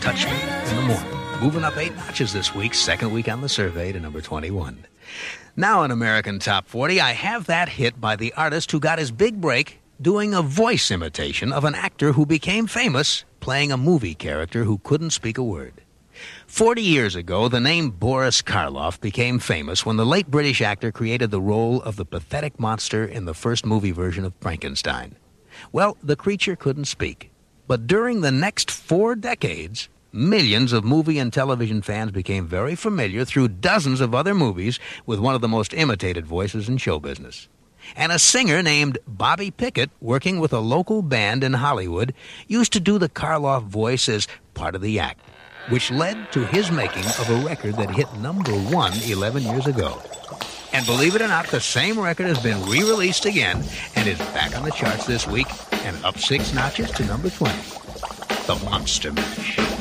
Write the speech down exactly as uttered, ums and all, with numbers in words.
Touch Me in the Morning. Moving up eight notches this week, second week on the survey to number twenty-one. Now in American Top forty, I have that hit by the artist who got his big break doing a voice imitation of an actor who became famous playing a movie character who couldn't speak a word. Forty years ago, the name Boris Karloff became famous when the late British actor created the role of the pathetic monster in the first movie version of Frankenstein. Well, the creature couldn't speak. But during the next four decades, millions of movie and television fans became very familiar through dozens of other movies with one of the most imitated voices in show business. And a singer named Bobby Pickett, working with a local band in Hollywood, used to do the Karloff voice as part of the act, which led to his making of a record that hit number one eleven years ago. And believe it or not, the same record has been re-released again and is back on the charts this week and up six notches to number twenty. The Monster Mash.